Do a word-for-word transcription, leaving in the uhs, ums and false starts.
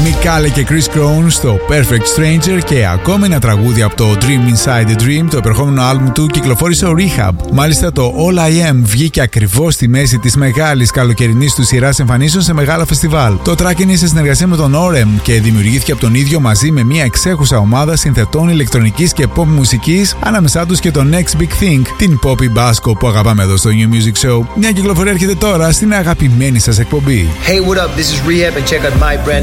Μικάλε και Chris Crown στο Perfect Stranger και ακόμη ένα τραγούδι από το Dream Inside the Dream, το επερχόμενο άλμπουμ του, κυκλοφόρησε ο Rehab. Μάλιστα το All I Am βγήκε ακριβώς στη μέση της μεγάλης καλοκαιρινής του σειράς εμφανίσεων σε μεγάλα φεστιβάλ. Το track είναι σε συνεργασία με τον Orem και δημιουργήθηκε από τον ίδιο μαζί με μια εξέχουσα ομάδα συνθετών ηλεκτρονικής και pop μουσικής, ανάμεσά τους και το Next Big Thing, την Poppy Basco που αγαπάμε εδώ στο New Music Show. Μια κυκλοφορία έρχεται τώρα στην αγαπημένη σας εκπομπή. Hey, what up? This is Rehab and check out my brand